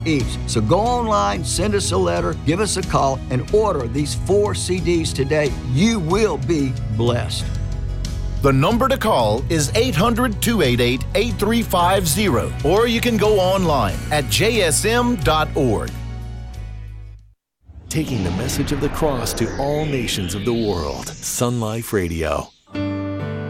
ease. So go online, send us a letter, give us a call, and order these 4 CDs today. You will be blessed. The number to call is 800-288-8350, or you can go online at jsm.org. Taking the message of the cross to all nations of the world. Sun Life Radio.